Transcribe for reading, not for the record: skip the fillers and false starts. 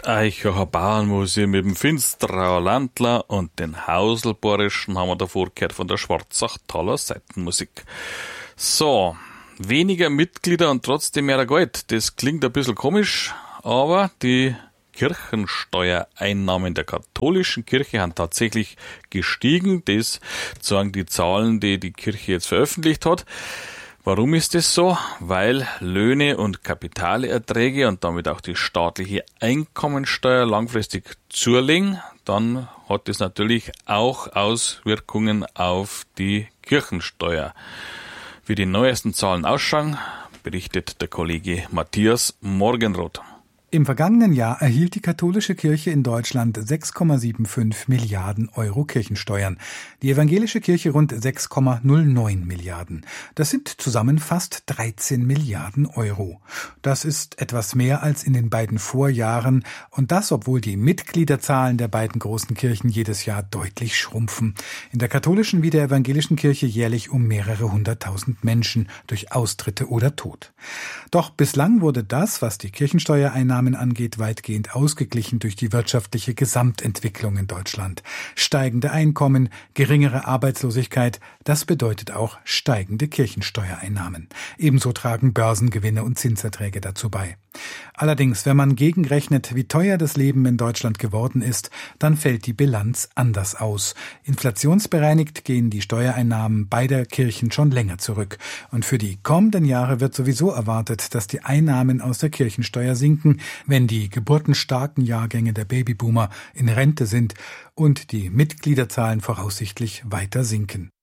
Eichacher Bauernmusik mit dem Finsterauer Landler und den Hauselborischen haben wir davor gehört von der Schwarzachtaler Seitenmusik. So, weniger Mitglieder und trotzdem mehr Geld. Das klingt ein bisschen komisch, aber die Kirchensteuereinnahmen der katholischen Kirche haben tatsächlich gestiegen. Das sagen die Zahlen, die die Kirche jetzt veröffentlicht hat. Warum ist das so? Weil Löhne und Kapitalerträge und damit auch die staatliche Einkommensteuer langfristig zulegen. Dann hat das natürlich auch Auswirkungen auf die Kirchensteuer. Wie die neuesten Zahlen ausschauen, berichtet der Kollege Matthias Morgenroth. Im vergangenen Jahr erhielt die katholische Kirche in Deutschland 6,75 Milliarden Euro Kirchensteuern. Die evangelische Kirche rund 6,09 Milliarden. Das sind zusammen fast 13 Milliarden Euro. Das ist etwas mehr als in den beiden Vorjahren und das, obwohl die Mitgliederzahlen der beiden großen Kirchen jedes Jahr deutlich schrumpfen. In der katholischen wie der evangelischen Kirche jährlich um mehrere hunderttausend Menschen durch Austritte oder Tod. Doch bislang wurde das, was die Kirchensteuereinnahmen angeht, weitgehend ausgeglichen durch die wirtschaftliche Gesamtentwicklung in Deutschland. Steigende Einkommen, geringere Arbeitslosigkeit, das bedeutet auch steigende Kirchensteuereinnahmen. Ebenso tragen Börsengewinne und Zinserträge dazu bei. Allerdings, wenn man gegenrechnet, wie teuer das Leben in Deutschland geworden ist, dann fällt die Bilanz anders aus. Inflationsbereinigt gehen die Steuereinnahmen beider Kirchen schon länger zurück. Und für die kommenden Jahre wird sowieso erwartet, dass die Einnahmen aus der Kirchensteuer sinken, wenn die geburtenstarken Jahrgänge der Babyboomer in Rente sind und die Mitgliederzahlen voraussichtlich weiter sinken.